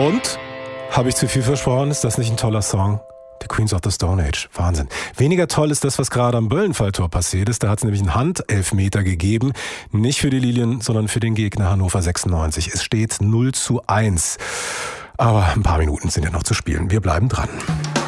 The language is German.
Und, habe ich zu viel versprochen? Ist das nicht ein toller Song? The Queens of the Stone Age. Wahnsinn. Weniger toll ist das, was gerade am Böllenfalltor passiert ist. Da hat es nämlich einen Handelfmeter gegeben. Nicht für die Lilien, sondern für den Gegner Hannover 96. Es steht 0:1. Aber ein paar Minuten sind ja noch zu spielen. Wir bleiben dran.